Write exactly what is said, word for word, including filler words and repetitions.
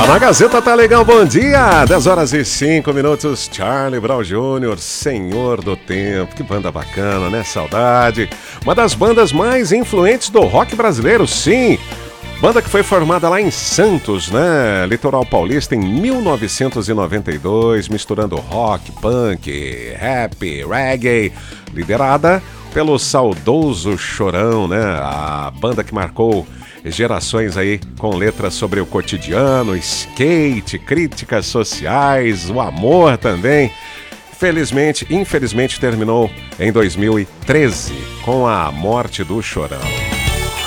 Na Gazeta Tá Legal, bom dia! dez horas e cinco minutos, Charlie Brown Júnior, Senhor do Tempo. Que banda bacana, né? Saudade. Uma das bandas mais influentes do rock brasileiro, sim. Banda que foi formada lá em Santos, né? Litoral paulista, em mil novecentos e noventa e dois, misturando rock, punk, rap, reggae. Liderada pelo saudoso Chorão, né? A banda que marcou gerações aí com letras sobre o cotidiano, skate, críticas sociais, o amor também. Felizmente, infelizmente terminou em dois mil e treze com a morte do Chorão.